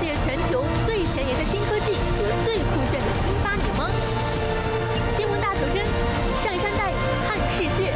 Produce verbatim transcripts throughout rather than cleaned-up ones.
界全球最前沿的新科技和最酷炫的新发明吗？新闻大求真，上山带看世界。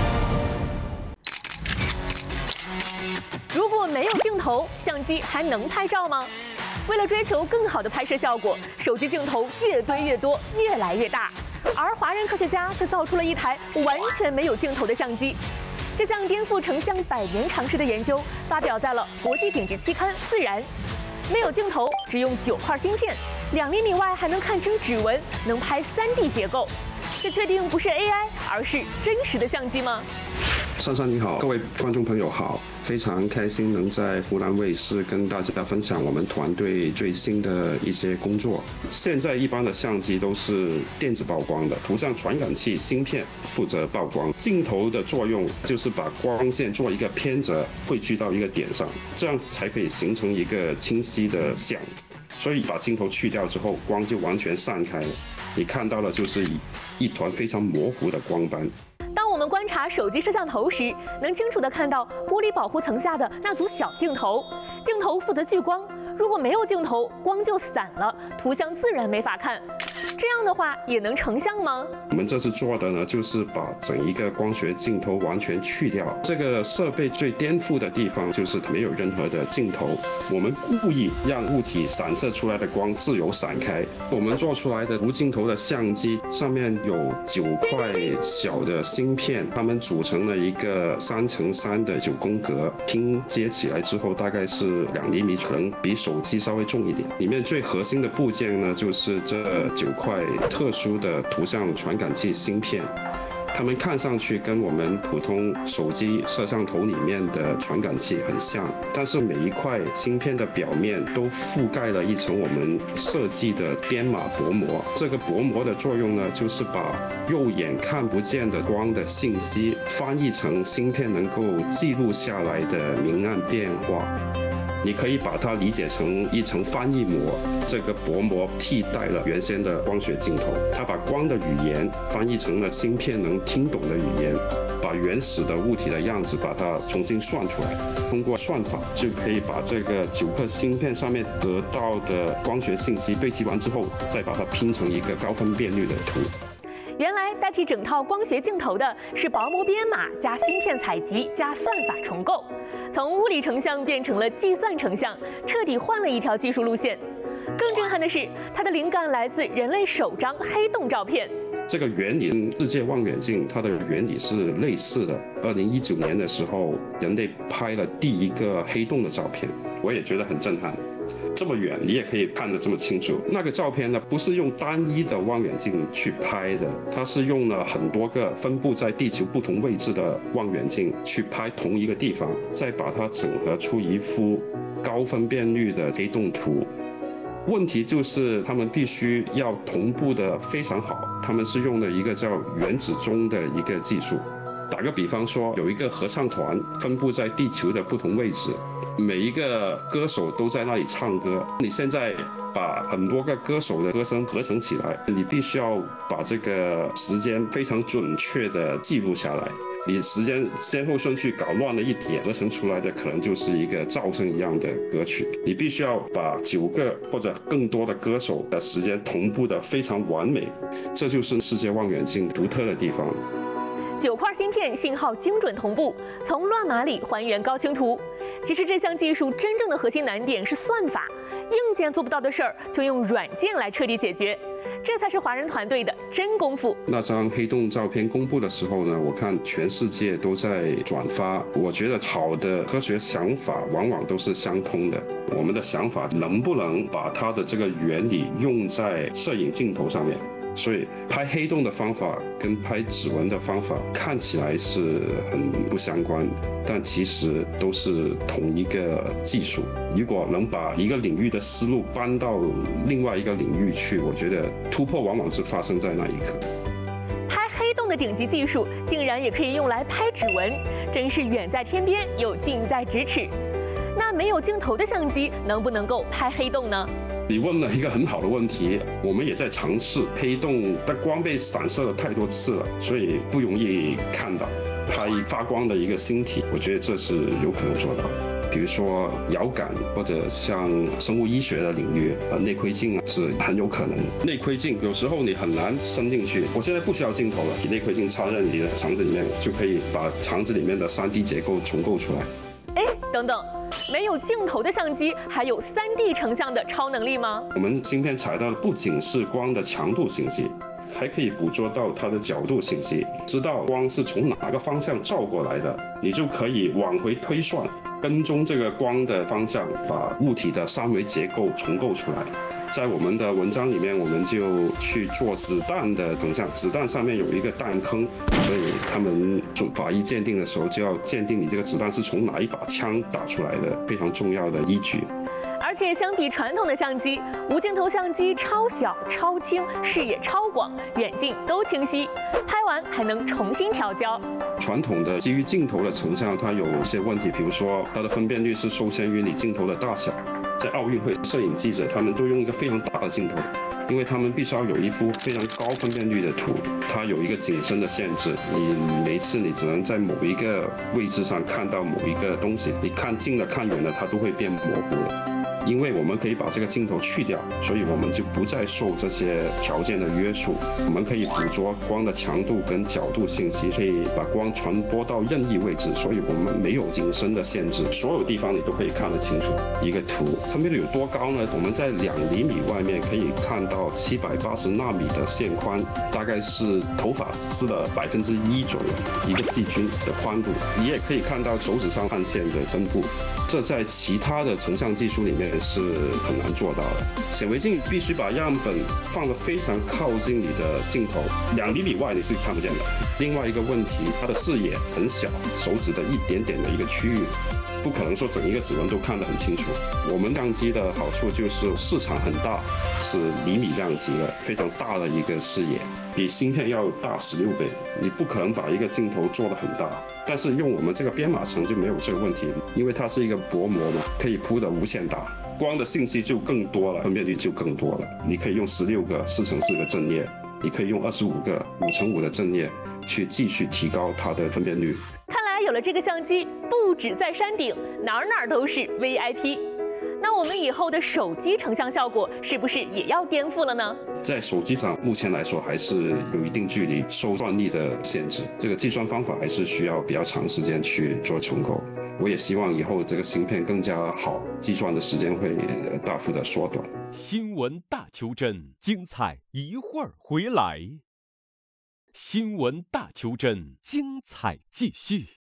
如果没有镜头，相机还能拍照吗？为了追求更好的拍摄效果，手机镜头越堆越多，越来越大。而华人科学家却造出了一台完全没有镜头的相机。这项颠覆成像百年尝试的研究发表在了国际顶级期刊《自然》。没有镜头，只用九块芯片，两厘米外还能看清指纹，能拍 三 D 结构。这确定不是 A I， 而是真实的相机吗？ 珊珊你好，各位观众朋友好，非常开心能在湖南卫视跟大家分享我们团队最新的一些工作。现在一般的相机都是电子曝光的，图像传感器芯片负责曝光，镜头的作用就是把光线做一个偏折，汇聚到一个点上，这样才可以形成一个清晰的像。所以把镜头去掉之后，光就完全散开了，你看到的就是一团非常模糊的光斑。 当我们观察手机摄像头时，能清楚地看到玻璃保护层下的那组小镜头。镜头负责聚光，如果没有镜头，光就散了，图像自然没法看。这样的话也能成像吗？ 我们这次做的呢，就是把整一个光学镜头完全去掉。这个设备最颠覆的地方就是没有任何的镜头，我们故意让物体散射出来的光自由散开。我们做出来的无镜头的相机上面有九块小的芯片，它们组成了一个三乘三的九宫格，拼接起来之后大概是两厘米，可能比手机稍微重一点。里面最核心的部件呢，就是这九块特殊的图像传感器芯片，它们看上去跟我们普通手机摄像头里面的传感器很像，但是每一块芯片的表面都覆盖了一层我们设计的编码薄膜。这个薄膜的作用呢，就是把肉眼看不见的光的信息翻译成芯片能够记录下来的明暗变化。你可以把它理解成一层翻译膜，这个薄膜替代了原先的光学镜头，它把光的语言翻译成了芯片能听懂的语言，把原始的物体的样子把它重新算出来，通过算法就可以把这个九颗芯片上面得到的光学信息对齐完之后，再把它拼成一个高分辨率的图。 原来代替整套光学镜头的是薄膜编码加芯片采集加算法重构，从物理成像变成了计算成像，彻底换了一条技术路线。更震撼的是，它的灵感来自人类首张黑洞照片。 这个原理，世界望远镜它的原理是类似的。二零一九年的时候，人类拍了第一个黑洞的照片，我也觉得很震撼。这么远你也可以看得这么清楚。那个照片呢，不是用单一的望远镜去拍的，它是用了很多个分布在地球不同位置的望远镜去拍同一个地方，再把它整合出一幅高分辨率的黑洞图。问题就是他们必须要同步的非常好，他们是用了一个叫原子钟的一个技术。打个比方说，有一个合唱团分布在地球的不同位置，每一个歌手都在那里唱歌，你现在把很多个歌手的歌声合成起来，你必须要把这个时间非常准确的记录下来。你时间先后顺序搞乱了一点，合成出来的可能就是一个噪声一样的歌曲。你必须要把九个或者更多的歌手的时间同步的非常完美，这就是世界望远镜独特的地方。 九块芯片信号精准同步，从乱码里还原高清图。其实这项技术真正的核心难点是算法，硬件做不到的事儿，就用软件来彻底解决。这才是华人团队的真功夫。 那张黑洞照片公布的时候呢，我看全世界都在转发。我觉得好的科学想法往往都是相通的。我们的想法能不能把它的这个原理用在摄影镜头上面？所以拍黑洞的方法跟拍指纹的方法看起来是很不相关，但其实都是同一个技术。如果能把一个领域的思路搬到另外一个领域去，我觉得突破往往是发生在那一刻。 拍黑洞的顶级技术竟然也可以用来拍指纹，真是远在天边又近在咫尺。那没有镜头的相机能不能够拍黑洞呢？ 你问了一个很好的问题，我们也在尝试。黑洞的光被散射了太多次了，所以不容易看到。拍发光的一个星体，我觉得这是有可能做到的。 比如说遥感或者像生物医学的领域，呃，内窥镜啊是很有可能。内窥镜有时候你很难伸进去，我现在不需要镜头了，内窥镜插在你的肠子里面，就可以把肠子里面的 三 D 结构重构出来。 哎，等等，没有镜头的相机还有 三 D 成像的超能力吗？ 我们芯片采到的不仅是光的强度信息，还可以捕捉到它的角度信息，知道光是从哪个方向照过来的，你就可以往回推算，跟踪这个光的方向，把物体的三维结构重构出来。在我们的文章里面，我们就去做子弹的成像，子弹上面有一个弹坑，所以他们做法医鉴定的时候就要鉴定你这个子弹是从哪一把枪打出来的，非常重要的依据。 而且相比传统的相机，无镜头相机超小、超轻，视野超广，远近都清晰，拍完还能重新调焦。 传统的基于镜头的成像，它有一些问题，比如说它的分辨率是受限于你镜头的大小。在奥运会，摄影记者他们都用一个非常大的镜头，因为他们必须要有一幅非常高分辨率的图，它有一个景深的限制，你每次你只能在某一个位置上看到某一个东西，你看近了看远了，它都会变模糊了。因为我们可以把这个镜头去掉，所以我们就不再受这些条件的约束。我们可以捕捉光的强度跟角度信息，可以把光传播到任意位置，所以我们没有景深的限制，所有地方你都可以看得清楚。一个图分辨率有多高呢？我们在两厘米外面可以看到七百八十纳米的线宽，大概是头发丝的百分之一左右，一个细菌的宽度。你也可以看到手指上汗腺的分布，这在其他的成像技术里面是很难做到的。显微镜必须把样本放得非常靠近你的镜头，两厘米外你是看不见的。另外一个问题，它的视野很小，手指的一点点的一个区域，不可能说整一个指纹都看得很清楚。我们相机的好处就是市场很大，是厘米量级的非常大的一个视野，比芯片要大十六倍。你不可能把一个镜头做得很大，但是用我们这个编码层就没有这个问题，因为它是一个薄膜嘛，可以铺得无限大，光的信息就更多了，分辨率就更多了。你可以用十六个四乘四个阵列，你可以用二十五个五乘五的阵列去继续提高它的分辨率。 看来有了这个相机，不止在山顶，哪儿哪儿都是 V I P。那我们以后的手机成像效果是不是也要颠覆了呢？在手机上，目前来说还是有一定距离，受算力的限制，这个计算方法还是需要比较长时间去做重构。我也希望以后这个芯片更加好，计算的时间会大幅的缩短。 新闻大求真，精彩一会儿回来。新闻大求真，精彩继续。